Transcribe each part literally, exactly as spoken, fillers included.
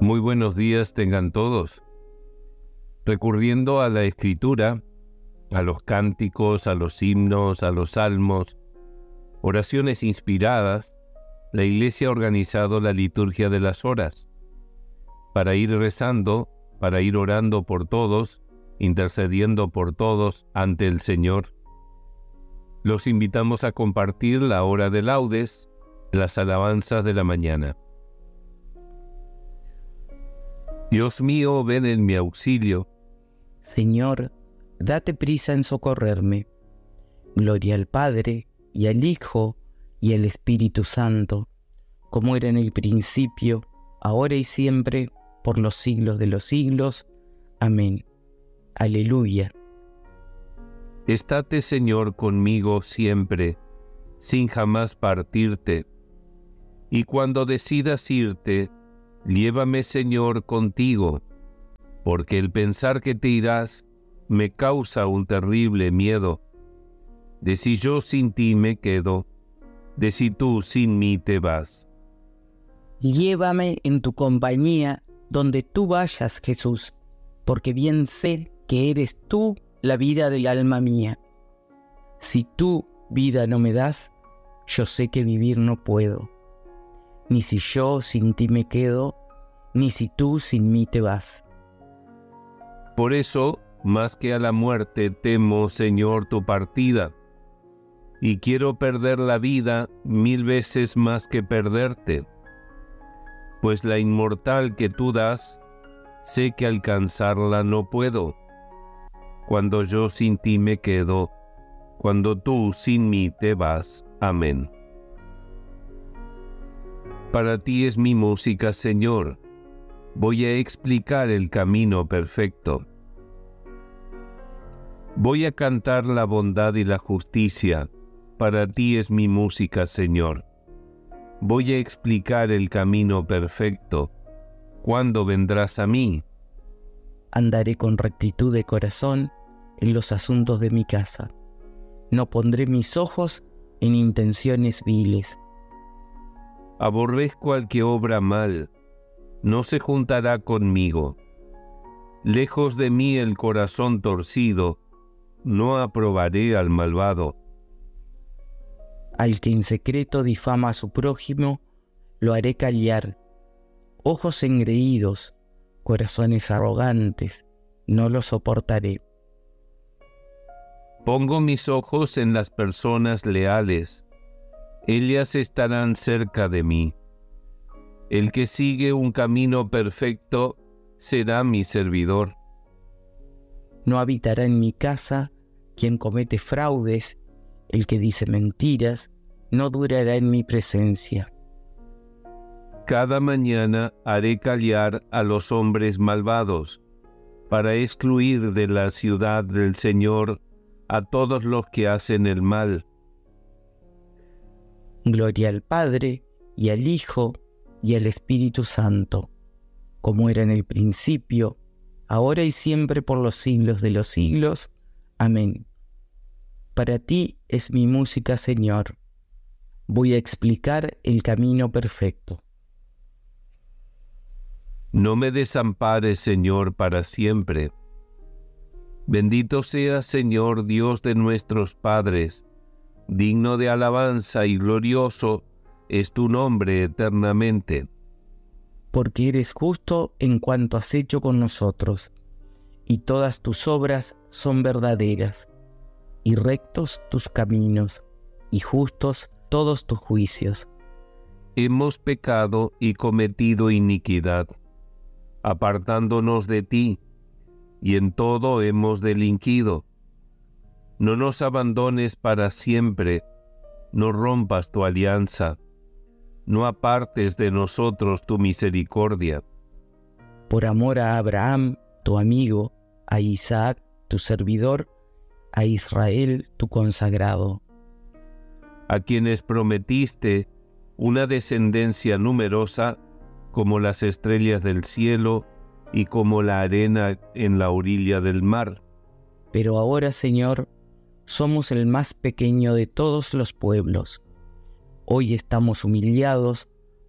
Muy buenos días tengan todos. Recurriendo a la Escritura, a los cánticos, a los himnos, a los salmos, oraciones inspiradas, la Iglesia ha organizado la liturgia de las horas para ir rezando, para ir orando por todos, intercediendo por todos ante el Señor. Los invitamos a compartir la hora de laudes, las alabanzas de la mañana. Dios mío, ven en mi auxilio. Señor, date prisa en socorrerme. Gloria al Padre, y al Hijo, y al Espíritu Santo, como era en el principio, ahora y siempre, por los siglos de los siglos. Amén. Aleluya. Estate, Señor, conmigo siempre, sin jamás partirte. Y cuando decidas irte, llévame, Señor, contigo, porque el pensar que te irás me causa un terrible miedo, de si yo sin ti me quedo, de si tú sin mí te vas. Llévame en tu compañía donde tú vayas, Jesús, porque bien sé que eres tú la vida del alma mía. Si tú vida no me das, yo sé que vivir no puedo. Ni si yo sin ti me quedo, ni si tú sin mí te vas. Por eso, más que a la muerte, temo, Señor, tu partida, y quiero perder la vida mil veces más que perderte, pues la inmortal que tú das, sé que alcanzarla no puedo, cuando yo sin ti me quedo, cuando tú sin mí te vas. Amén. Para ti es mi música, Señor. Voy a explicar el camino perfecto. Voy a cantar la bondad y la justicia. Para ti es mi música, Señor. Voy a explicar el camino perfecto. ¿Cuándo vendrás a mí? Andaré con rectitud de corazón en los asuntos de mi casa. No pondré mis ojos en intenciones viles. Aborrezco al que obra mal. No se juntará conmigo. Lejos de mí el corazón torcido, no aprobaré al malvado. Al que en secreto difama a su prójimo, lo haré callar. Ojos engreídos, corazones arrogantes, no lo soportaré. Pongo mis ojos en las personas leales. Ellas estarán cerca de mí. El que sigue un camino perfecto será mi servidor. No habitará en mi casa quien comete fraudes, el que dice mentiras, no durará en mi presencia. Cada mañana haré callar a los hombres malvados, para excluir de la ciudad del Señor a todos los que hacen el mal. Gloria al Padre, y al Hijo, y al Espíritu Santo, como era en el principio, ahora y siempre por los siglos de los siglos. Amén. Para ti es mi música, Señor. Voy a explicar el camino perfecto. No me desampares, Señor, para siempre. Bendito seas, Señor, Dios de nuestros padres. Digno de alabanza y glorioso es tu nombre eternamente. Porque eres justo en cuanto has hecho con nosotros, y todas tus obras son verdaderas, y rectos tus caminos, y justos todos tus juicios. Hemos pecado y cometido iniquidad, apartándonos de ti, y en todo hemos delinquido. No nos abandones para siempre, no rompas tu alianza, no apartes de nosotros tu misericordia. Por amor a Abraham, tu amigo, a Isaac, tu servidor, a Israel, tu consagrado. A quienes prometiste una descendencia numerosa como las estrellas del cielo y como la arena en la orilla del mar. Pero ahora, Señor, somos el más pequeño de todos los pueblos. Hoy estamos humillados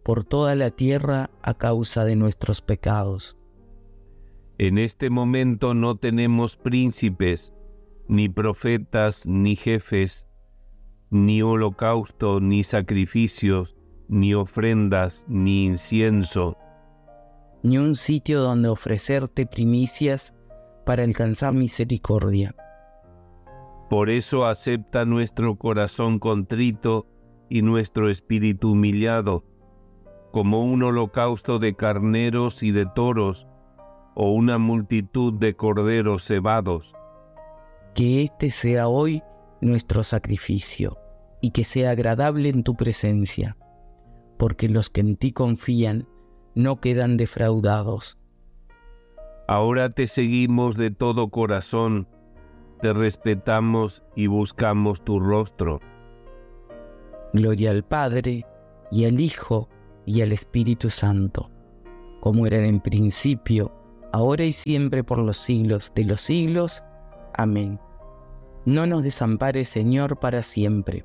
por toda la tierra a causa de nuestros pecados. En este momento no tenemos príncipes, ni profetas, ni jefes, ni holocausto, ni sacrificios, ni ofrendas, ni incienso, ni un sitio donde ofrecerte primicias para alcanzar misericordia. Por eso acepta nuestro corazón contrito y nuestro espíritu humillado, como un holocausto de carneros y de toros, o una multitud de corderos cebados. Que este sea hoy nuestro sacrificio, y que sea agradable en tu presencia, porque los que en ti confían no quedan defraudados. Ahora te seguimos de todo corazón, te respetamos y buscamos tu rostro. Gloria al Padre, y al Hijo, y al Espíritu Santo, como era en el principio, ahora y siempre por los siglos de los siglos. Amén. No nos desampares, Señor, para siempre.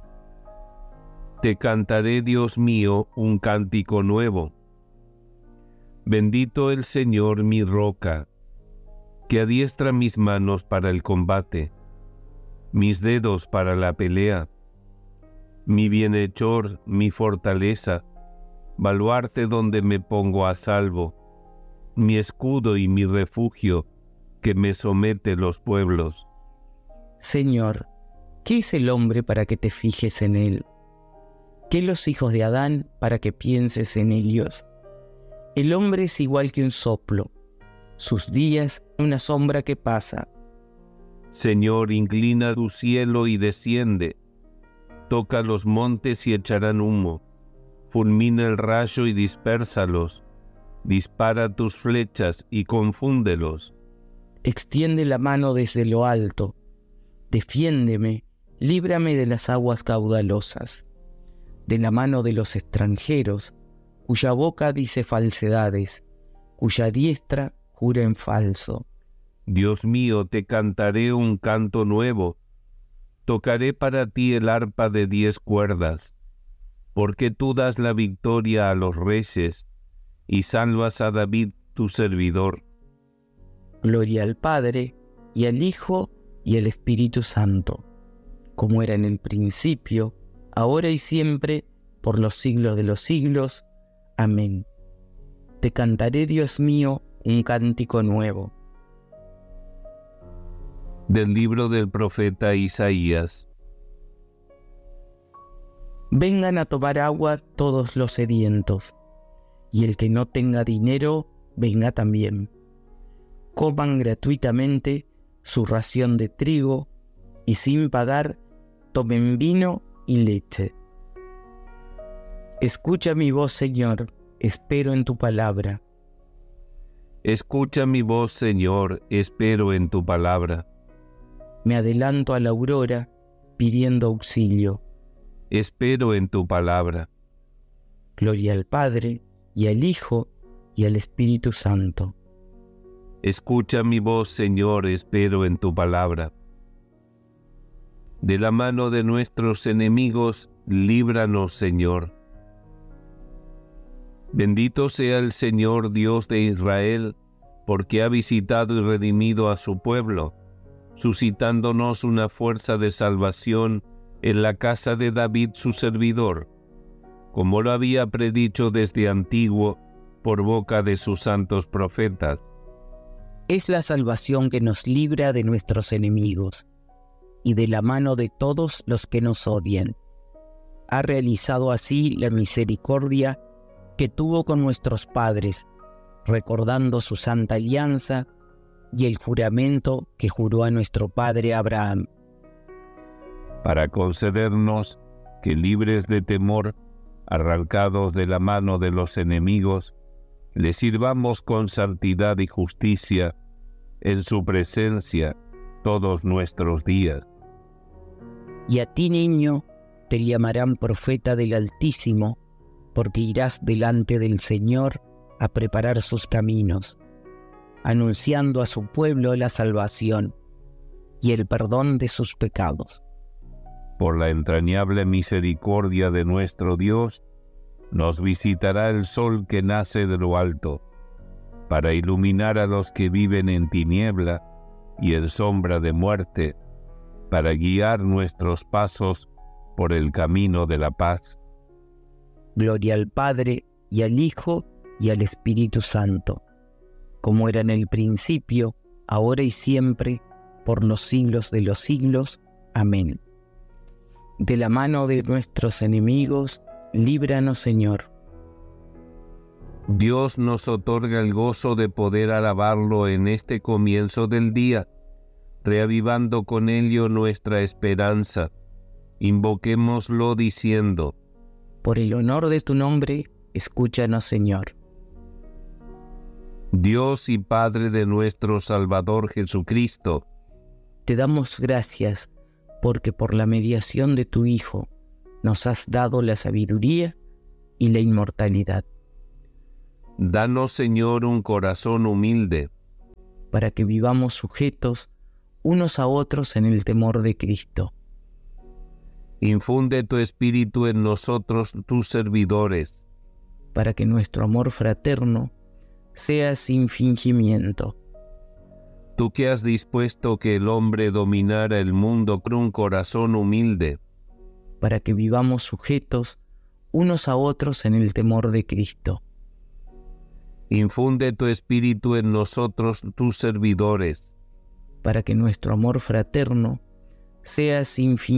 Te cantaré, Dios mío, un cántico nuevo. Bendito el Señor, mi roca, que adiestra mis manos para el combate, mis dedos para la pelea, mi bienhechor, mi fortaleza, baluarte donde me pongo a salvo, mi escudo y mi refugio, que me somete los pueblos. Señor, ¿qué es el hombre para que te fijes en él? ¿Qué los hijos de Adán para que pienses en ellos? El hombre es igual que un soplo, sus días una sombra que pasa. Señor, inclina tu cielo y desciende, toca los montes y echarán humo, fulmina el rayo y dispérsalos, dispara tus flechas y confúndelos. Extiende la mano desde lo alto, defiéndeme, líbrame de las aguas caudalosas, de la mano de los extranjeros, cuya boca dice falsedades, cuya diestra jura en falso. Dios mío, te cantaré un canto nuevo, tocaré para ti el arpa de diez cuerdas, porque tú das la victoria a los reyes y salvas a David tu servidor. Gloria al Padre, y al Hijo, y al Espíritu Santo, como era en el principio, ahora y siempre, por los siglos de los siglos. Amén. Te cantaré, Dios mío, un cántico nuevo. Del libro del profeta Isaías. Vengan a tomar agua todos los sedientos, y el que no tenga dinero, venga también. Coman gratuitamente su ración de trigo, y sin pagar, tomen vino y leche. Escucha mi voz, Señor, espero en tu palabra. Escucha mi voz, Señor, espero en tu palabra. Me adelanto a la aurora, pidiendo auxilio. Espero en tu palabra. Gloria al Padre, y al Hijo, y al Espíritu Santo. Escucha mi voz, Señor, espero en tu palabra. De la mano de nuestros enemigos, líbranos, Señor. Bendito sea el Señor Dios de Israel, porque ha visitado y redimido a su pueblo, suscitándonos una fuerza de salvación en la casa de David su servidor, como lo había predicho desde antiguo por boca de sus santos profetas. Es la salvación que nos libra de nuestros enemigos y de la mano de todos los que nos odian. Ha realizado así la misericordia que tuvo con nuestros padres, recordando su santa alianza y el juramento que juró a nuestro padre Abraham. Para concedernos que, libres de temor, arrancados de la mano de los enemigos, le sirvamos con santidad y justicia en su presencia todos nuestros días. Y a ti, niño, te llamarán profeta del Altísimo, porque irás delante del Señor a preparar sus caminos, anunciando a su pueblo la salvación y el perdón de sus pecados. Por la entrañable misericordia de nuestro Dios, Nos visitará el sol que nace de lo alto, para iluminar a los que viven en tiniebla y en sombra de muerte, para guiar nuestros pasos por el camino de la paz. Gloria al Padre, y al Hijo, y al Espíritu Santo, como era en el principio, ahora y siempre, por los siglos de los siglos. Amén. De la mano de nuestros enemigos, líbranos, Señor. Dios nos otorga el gozo de poder alabarlo en este comienzo del día, reavivando con ello nuestra esperanza. Invoquémoslo diciendo: Por el honor de tu nombre, escúchanos, Señor. Dios y Padre de nuestro Salvador Jesucristo, te damos gracias porque por la mediación de tu Hijo nos has dado la sabiduría y la inmortalidad. Danos, Señor, un corazón humilde, para que vivamos sujetos unos a otros en el temor de Cristo. Infunde tu Espíritu en nosotros, tus servidores, para que nuestro amor fraterno sea sin fingimiento. Tú que has dispuesto que el hombre dominara el mundo con un corazón humilde, para que vivamos sujetos unos a otros en el temor de Cristo. Infunde tu Espíritu en nosotros, tus servidores, para que nuestro amor fraterno sea sin fingimiento.